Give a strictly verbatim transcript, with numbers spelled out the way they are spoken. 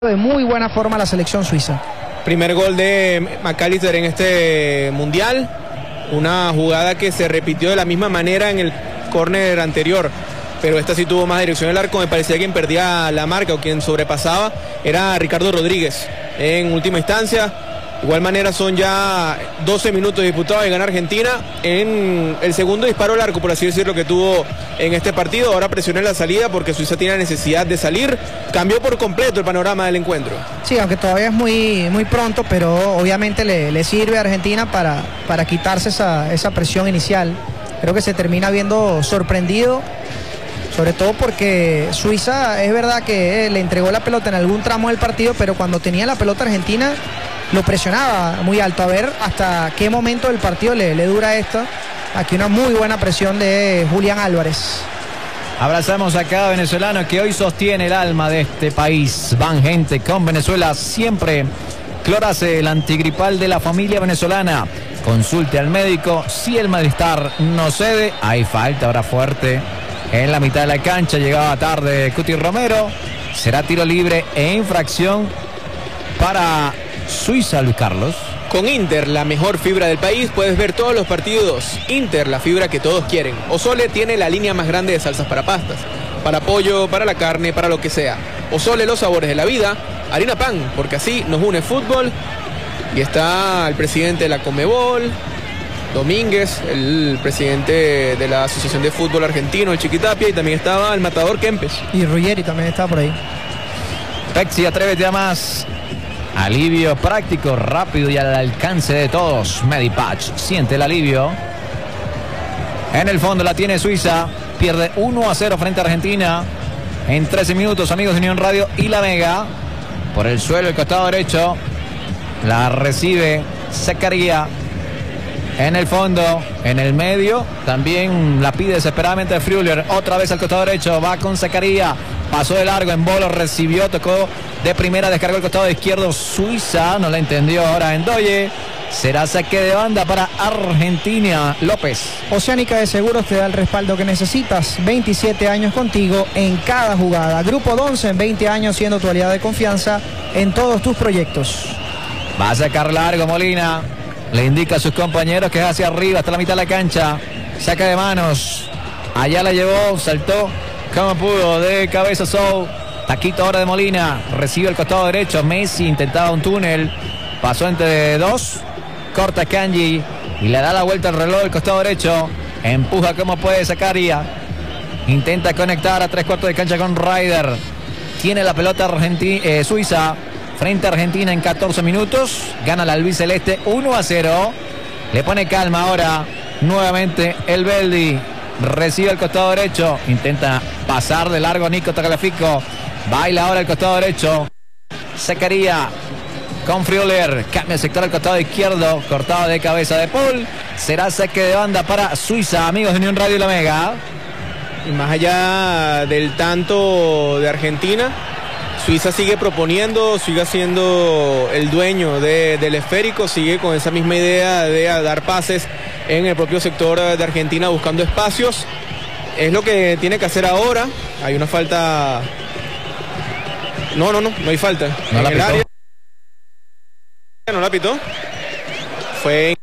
de muy buena forma la selección suiza. Primer gol de McAllister en este mundial, una jugada que se repitió de la misma manera en el córner anterior, pero esta sí tuvo más dirección al arco. Me parecía quien perdía la marca o quien sobrepasaba era Ricardo Rodríguez en última instancia. De igual manera son ya doce minutos disputados y gana Argentina en el segundo disparo al arco, por así decirlo, que tuvo en este partido. Ahora presiona en la salida porque Suiza tiene necesidad de salir. Cambió por completo el panorama del encuentro. Sí, aunque todavía es muy, muy pronto, pero obviamente le, le sirve a Argentina para, para quitarse esa, esa presión inicial. Creo que se termina viendo sorprendido, sobre todo porque Suiza es verdad que le entregó la pelota en algún tramo del partido, pero cuando tenía la pelota Argentina lo presionaba muy alto. A ver hasta qué momento del partido le, le dura esto. Aquí una muy buena presión de Julián Álvarez. Abrazamos a cada venezolano que hoy sostiene el alma de este país. Van gente con Venezuela siempre. Clorace, el antigripal de la familia venezolana. Consulte al médico. Si el malestar no cede, hay falta ahora fuerte en la mitad de la cancha. Llegaba tarde Cuti Romero. Será tiro libre e infracción para Suiza, Luis Carlos. Con Inter, la mejor fibra del país, puedes ver todos los partidos. Inter, la fibra que todos quieren. Osole tiene la línea más grande de salsas para pastas, para pollo, para la carne, para lo que sea. Osole, los sabores de la vida. Harina Pan, porque así nos une fútbol. Y está el presidente de la Conmebol, Domínguez, el presidente de la Asociación de Fútbol Argentino, el Chiquitapia, y también estaba el matador Kempes. Y Ruggeri también estaba por ahí. Pexi, atrévete a más. Alivio práctico, rápido y al alcance de todos. Medipatch, siente el alivio. En el fondo la tiene Suiza. Pierde uno a cero frente a Argentina. En trece minutos, amigos de Unión Radio y La Mega. Por el suelo, el costado derecho. La recibe Zakaria. En el fondo, en el medio. También la pide desesperadamente Früller. Otra vez al costado derecho. Va con Zakaria. Pasó de largo en bolo, recibió, tocó de primera, descargó el costado izquierdo. Suiza no la entendió ahora Ndoye. Será saque de banda para Argentina. López. Oceánica de Seguros te da el respaldo que necesitas. veintisiete años contigo en cada jugada. Grupo Donce, en veinte años siendo tu aliado de confianza en todos tus proyectos. Va a sacar largo Molina. Le indica a sus compañeros que es hacia arriba, hasta la mitad de la cancha. Saca de manos. Allá la llevó, saltó como pudo de cabeza Sou. Taquito ahora de Molina. Recibe el costado derecho. Messi intentaba un túnel. Pasó entre dos. Corta Kanji. Y le da la vuelta al reloj del costado derecho. Empuja como puede Zakaria. Intenta conectar a tres cuartos de cancha con Ryder. Tiene la pelota Argentina, eh, Suiza. Frente a Argentina en catorce minutos. Gana la albiceleste uno a cero. Le pone calma ahora. Nuevamente el Beldi. Recibe el costado derecho. Intenta pasar de largo Nico Tagliafico. Baila ahora el costado derecho. Zakaria con Früller. Cambia el sector al costado izquierdo. Cortado de cabeza de Paul. Será saque de banda para Suiza, amigos de Unión Radio y La Mega. Y más allá del tanto de Argentina, Suiza sigue proponiendo, sigue siendo el dueño de, del esférico, sigue con esa misma idea de dar pases en el propio sector de Argentina buscando espacios. Es lo que tiene que hacer ahora. Hay una falta. No, no, no, no hay falta. No en la el pitó. área. No la pitó. Fue